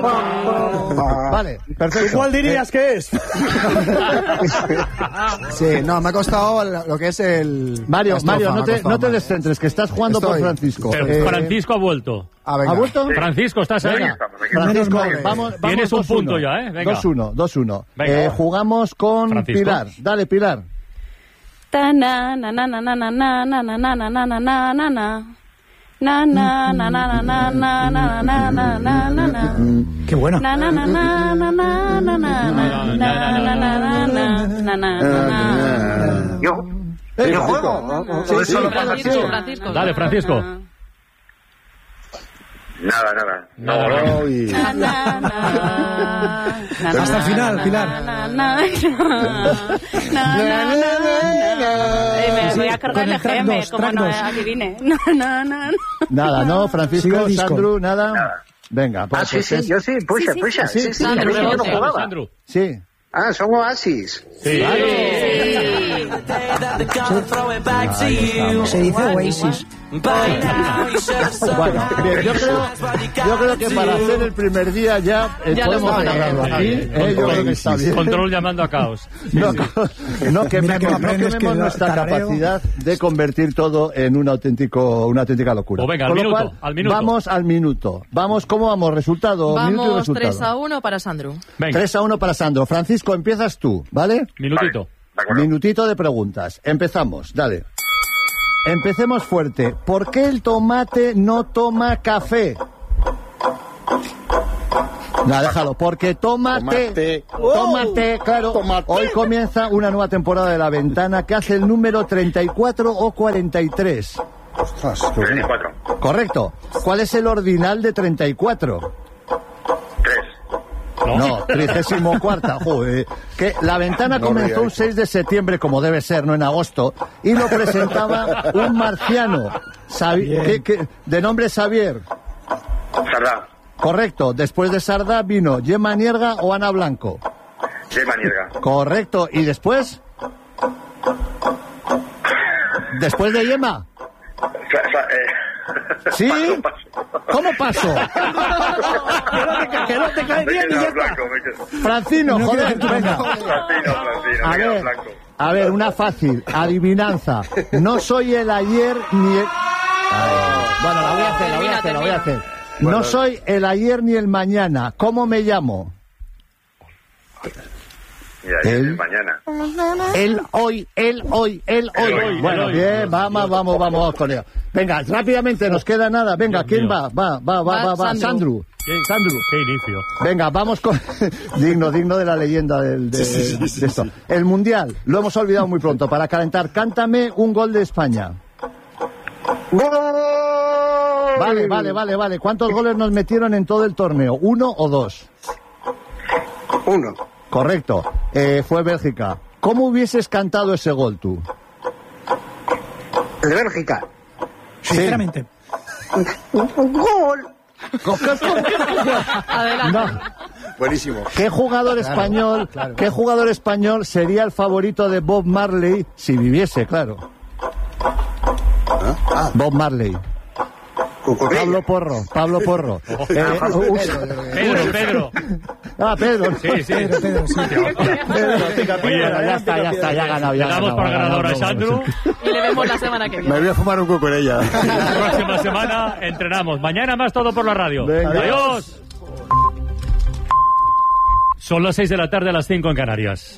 Vale, perfecto. ¿Cuál dirías que es? Sí, no, me ha costado lo que es el... Mario, no te descentres, que estás jugando por Francisco. Pero Francisco ha vuelto. Ah, venga. ¿Ha vuelto? Francisco, estás ahí. Francisco, vamos Tienes un 2-1. punto ya, ¿eh? Venga. 2-1. Venga, jugamos con Francisco. Pilar. Dale, Pilar. Ta na na na na na na na na na na na na na na na na. Na na na na na na na na na na na na na. Qué bueno. Na na na na na na na na na na na na na na. Yo juego. Francisco. Dale, Francisco. Nada. Hasta el final, Pilar. Me voy a cargar el GM, como no adivine. Nada, ¿no? Francisco, Sigue el disco. Sandro, nada. Venga, pues, Sí, yo sí, puxa. Sí, Sandro, yo no jugaba. Sandro. Sí. Ah, son Oasis. Sí. Se dice Oasis. Bueno, bien, yo creo que para hacer el primer día ya podemos dejarlo aquí. Yo creo que está bien. Control llamando a caos. No Mira cómo aprendes quememos que nuestra tarareo. capacidad de convertir todo en una auténtica locura. Pues venga, Con al lo minuto, cual, al minuto. Vamos al minuto. ¿Cómo vamos? Resultado. Minuto y Vamos resultado. 3-1 para Sandro. Venga, 3-1 para Sandro. Francisco, empiezas tú, ¿vale? minutito. De acuerdo. Minutito de preguntas. Empezamos, dale. Empecemos fuerte. ¿Por qué el tomate no toma café? No, déjalo. Porque tomate, claro. Tomate. Hoy comienza una nueva temporada de La Ventana que hace el número 34 o 43. Ostras, qué bueno. 24. Correcto. ¿Cuál es el ordinal de 34? 3. No, 34. Joder. Que La Ventana No comenzó un ríais. 6 de septiembre, como debe ser, no en agosto, y lo presentaba un marciano, de nombre Xavier. Sardá. Correcto. Después de Sardá vino Gemma Nierga o Ana Blanco. Gemma Nierga. Correcto. ¿Y después? ¿Después de Gemma? ¿Sí? ¿Cómo paso? Que no te cae bien y ya está. Francino, joder, venga. A ver, una fácil. Adivinanza. No soy el ayer ni el... Bueno, la voy a hacer. No soy el ayer ni el mañana. ¿Cómo me llamo? El mañana. El hoy. Bueno, bien, vamos con ello. Venga, rápidamente, nos queda nada. Venga, Dios ¿quién mío. va? Sandro. Qué inicio. Venga, vamos con... digno de la leyenda de esto. El Mundial, lo hemos olvidado muy pronto. Para calentar, cántame un gol de España. Vale. ¿Cuántos goles nos metieron en todo el torneo? ¿1 o 2? 1. Correcto. Fue Bélgica. ¿Cómo hubieses cantado ese gol tú? De Bélgica. Sinceramente. Gol. Adelante. No. Buenísimo. ¿Qué jugador español sería el favorito de Bob Marley si viviese, claro? Bob Marley. Pablo Porro. Pedro. Pedro. Sí. Pedro, sí. Ya está, ya ha ganado. Le damos por ganador a Sandro. Y le vemos la semana que Me viene. voy a fumar un cuco en ella. La próxima semana entrenamos. Mañana más todo por la radio. Venga. Adiós. Son las 6 de la tarde, a las 5 en Canarias.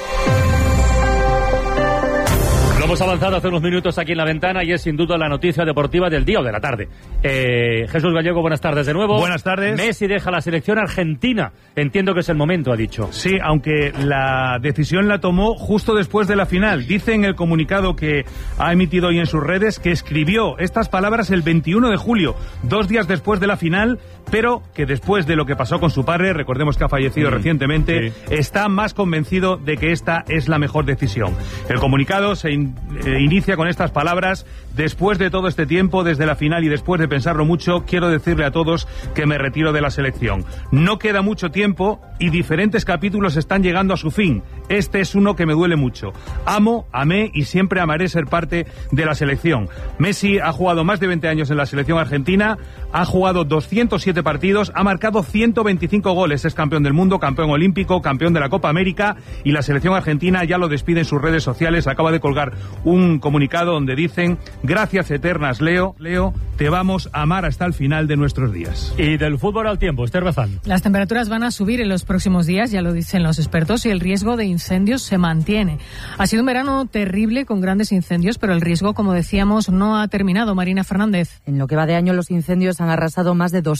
Lo hemos avanzado hace unos minutos aquí en La Ventana y es sin duda la noticia deportiva del día o de la tarde. Jesús Gallego, buenas tardes de nuevo. Buenas tardes. Messi deja la selección argentina. Entiendo que es el momento, ha dicho. Sí, aunque la decisión la tomó justo después de la final. Dice en el comunicado que ha emitido hoy en sus redes que escribió estas palabras el 21 de julio, 2 días después de la final, pero que después de lo que pasó con su padre, recordemos que ha fallecido recientemente, está más convencido de que esta es la mejor decisión. El comunicado se inicia con estas palabras: después de todo este tiempo, desde la final y después de pensarlo mucho, quiero decirle a todos que me retiro de la selección. No queda mucho tiempo y diferentes capítulos están llegando a su fin. Este es uno que me duele mucho. Amé y siempre amaré ser parte de la selección. Messi ha jugado más de 20 años en la selección argentina, ha jugado 207 17 partidos, ha marcado 125 goles, es campeón del mundo, campeón olímpico, campeón de la Copa América, y la selección argentina ya lo despide en sus redes sociales. Acaba de colgar un comunicado donde dicen: gracias eternas, Leo, te vamos a amar hasta el final de nuestros días. Y del fútbol al tiempo, Esther Bazán. Las temperaturas van a subir en los próximos días, ya lo dicen los expertos, y el riesgo de incendios se mantiene. Ha sido un verano terrible con grandes incendios, pero el riesgo, como decíamos, no ha terminado. Marina Fernández. En lo que va de año, los incendios han arrasado más de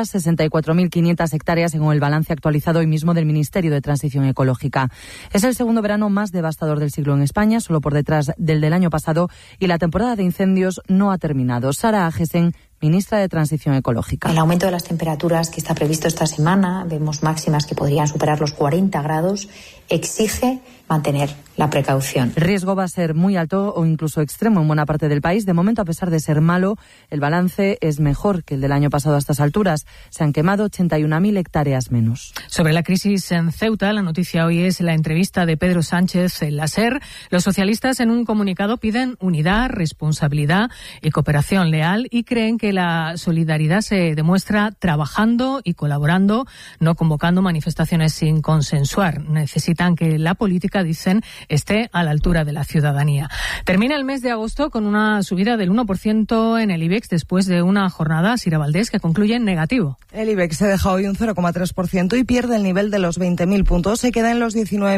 264.500 hectáreas, según el balance actualizado hoy mismo del Ministerio de Transición Ecológica. Es el segundo verano más devastador del siglo en España, solo por detrás del año pasado, y la temporada de incendios no ha terminado. Sara Agesen, ministra de Transición Ecológica. El aumento de las temperaturas que está previsto esta semana, vemos máximas que podrían superar los 40 grados, exige mantener la precaución. El riesgo va a ser muy alto o incluso extremo en buena parte del país. De momento, a pesar de ser malo, el balance es mejor que el del año pasado a estas alturas. Se han quemado 81.000 hectáreas menos. Sobre la crisis en Ceuta, la noticia hoy es la entrevista de Pedro Sánchez en la SER. Los socialistas, en un comunicado, piden unidad, responsabilidad y cooperación leal, y creen que la solidaridad se demuestra trabajando y colaborando, no convocando manifestaciones sin consensuar. Necesitan que la política, dicen, esté a la altura de la ciudadanía. Termina el mes de agosto con una subida del 1% en el IBEX después de una jornada, Sira Valdés, que concluye en negativo. El IBEX se deja hoy un 0,3% y pierde el nivel de los 20.000 puntos. Se queda en los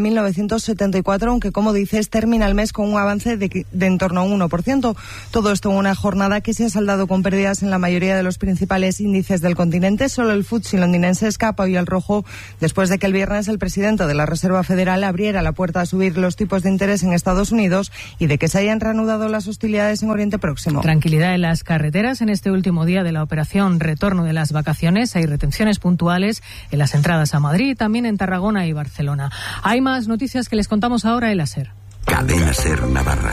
19.974, aunque, como dices, termina el mes con un avance de en torno a un 1%. Todo esto en una jornada que se ha saldado con pérdidas en la mayoría de los principales índices del continente. Solo el FTSE londinense escapa hoy al rojo después de que el viernes el presidente de la Reserva Federal abriera la puerta a subir los tipos de interés en Estados Unidos y de que se hayan reanudado las hostilidades en Oriente Próximo. Tranquilidad en las carreteras en este último día de la operación retorno de las vacaciones. Hay retenciones puntuales en las entradas a Madrid, también en Tarragona y Barcelona. Hay más noticias que les contamos ahora en la SER. Cadena SER Navarra.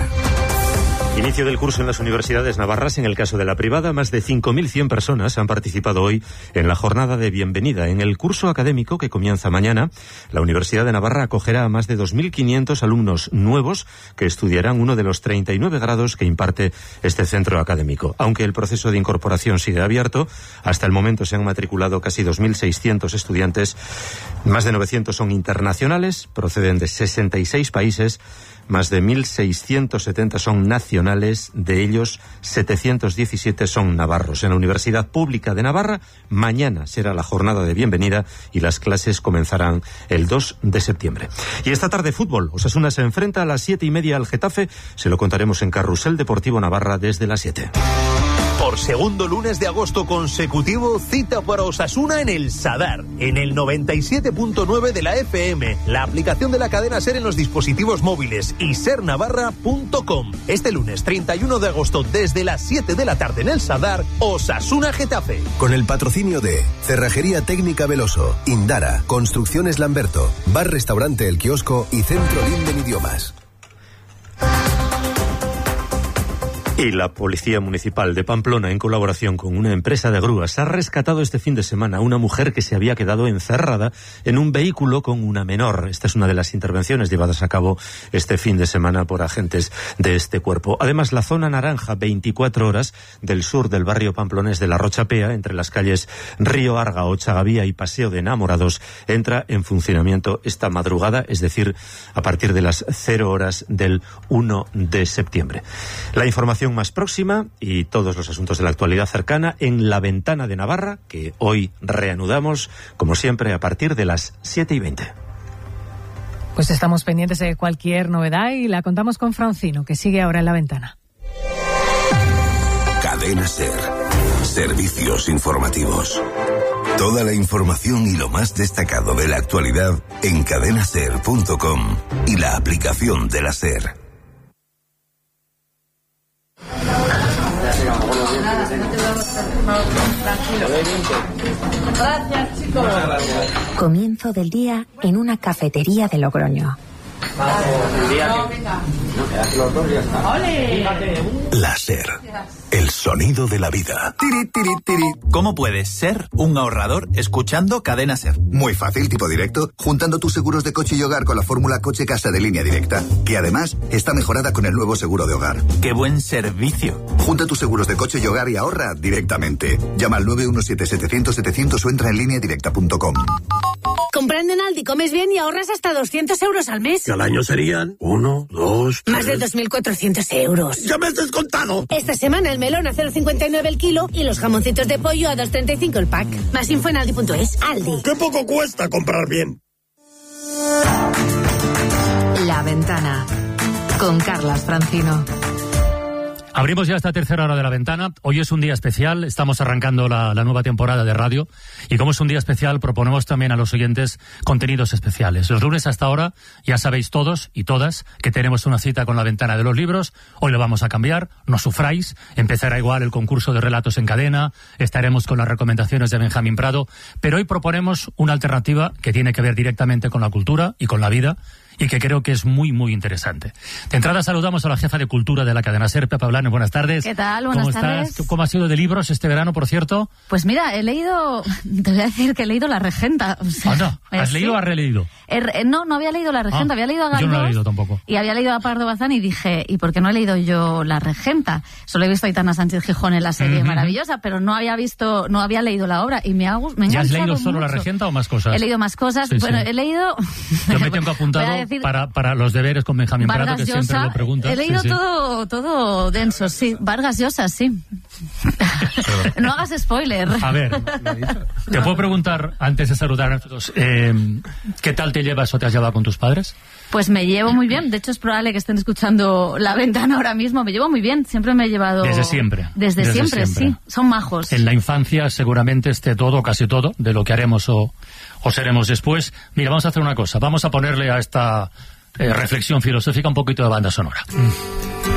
Inicio del curso en las universidades navarras. En el caso de la privada, más de 5.100 personas han participado hoy en la jornada de bienvenida. En el curso académico que comienza mañana, la Universidad de Navarra acogerá a más de 2.500 alumnos nuevos que estudiarán uno de los 39 grados que imparte este centro académico. Aunque el proceso de incorporación sigue abierto, hasta el momento se han matriculado casi 2.600 estudiantes. Más de 900 son internacionales, proceden de 66 países. Más de 1.670 son nacionales, de ellos 717 son navarros. En la Universidad Pública de Navarra, mañana será la jornada de bienvenida y las clases comenzarán el 2 de septiembre. Y esta tarde fútbol. Osasuna se enfrenta a las 7:30 al Getafe. Se lo contaremos en Carrusel Deportivo Navarra desde las 7. Por segundo lunes de agosto consecutivo, cita para Osasuna en el Sadar, en el 97.9 de la FM, la aplicación de la cadena SER en los dispositivos móviles y sernavarra.com. Este lunes 31 de agosto, desde las 7 de la tarde en el Sadar, Osasuna Getafe. Con el patrocinio de Cerrajería Técnica Veloso, Indara, Construcciones Lamberto, Bar Restaurante El Kiosco y Centro Linden Idiomas. Y la Policía Municipal de Pamplona, en colaboración con una empresa de grúas, ha rescatado este fin de semana a una mujer que se había quedado encerrada en un vehículo con una menor. Esta es una de las intervenciones llevadas a cabo este fin de semana por agentes de este cuerpo. Además, la zona naranja 24 horas del sur del barrio pamplonés de La Rochapea, entre las calles Río Arga, Ochagavía y Paseo de Enamorados, entra en funcionamiento esta madrugada, es decir, a partir de las 0 horas del 1 de septiembre. La información más próxima y todos los asuntos de la actualidad cercana en La Ventana de Navarra, que hoy reanudamos, como siempre, a partir de las 7:20. Pues estamos pendientes de cualquier novedad y la contamos con Francino, que sigue ahora en La Ventana. Cadena SER. Servicios informativos. Toda la información y lo más destacado de la actualidad en cadenaser.com y la aplicación de la SER. Gracias, chicos. Comienzo del día en una cafetería de Logroño. La SER, el sonido de la vida. Tiri, tiri, tiri. ¿Cómo puedes ser un ahorrador escuchando Cadena SER? Muy fácil, tipo directo, juntando tus seguros de coche y hogar con la fórmula Coche Casa de Línea Directa, que además está mejorada con el nuevo seguro de hogar. ¡Qué buen servicio! Junta tus seguros de coche y hogar y ahorra directamente. Llama al 917-700-700 o entra en lineadirecta.com. Comprando en Aldi comes bien y ahorras hasta 200 euros al mes. Que al año serían 1, 2, 3... Más de 2.400 euros. ¡Ya me has descontado! Esta semana el melón a 0,59 el kilo y los jamoncitos de pollo a 2,35 el pack. Más info en aldi.es. Aldi. ¡Qué poco cuesta comprar bien! La Ventana, con Carlas Francino. Abrimos ya esta tercera hora de La Ventana. Hoy es un día especial, estamos arrancando la nueva temporada de radio y como es un día especial proponemos también a los oyentes contenidos especiales. Los lunes hasta ahora ya sabéis todos y todas que tenemos una cita con La Ventana de los libros. Hoy lo vamos a cambiar, no sufráis, empezará igual el concurso de relatos en cadena, estaremos con las recomendaciones de Benjamín Prado, pero hoy proponemos una alternativa que tiene que ver directamente con la cultura y con la vida y que creo que es muy, muy interesante. De entrada saludamos a la jefa de cultura de la cadena SER, Pepa Blanes. Buenas tardes. ¿Qué tal? Buenas tardes. ¿Estás? ¿Cómo ha sido de libros este verano, por cierto? Pues mira, he leído, te voy a decir que he leído La Regenta. O sea, ¿Anda? ¿Has ¿sí? leído o has releído? No había leído La Regenta, había leído a Galdós. Yo no lo he leído tampoco. Y había leído a Pardo Bazán y dije, ¿y por qué no he leído yo La Regenta? Solo he visto a Aitana Sánchez Gijón en la serie maravillosa, pero no había leído la obra y me ha enganchado. ¿Ya has leído solo mucho. La Regenta o más cosas? He leído más cosas. Sí, bueno, sí. he leído... Yo me tengo apuntado para los deberes con Benjamín Prado, Vargas que Llosa, siempre lo pregunta. he leído Sí, sí. todo denso, sí. Vargas Llosa, sí. No hagas spoiler. A ver, te puedo preguntar, antes de saludar a nosotros, ¿qué tal te llevas o te has llevado con tus padres? Pues me llevo muy bien. De hecho, es probable que estén escuchando La Ventana ahora mismo. Me llevo muy bien. Siempre me he llevado... Desde siempre. Desde siempre, sí. Son majos. En la infancia seguramente esté todo, casi todo, de lo que haremos o seremos después. Mira, vamos a hacer una cosa. Vamos a ponerle a esta reflexión filosófica un poquito de banda sonora.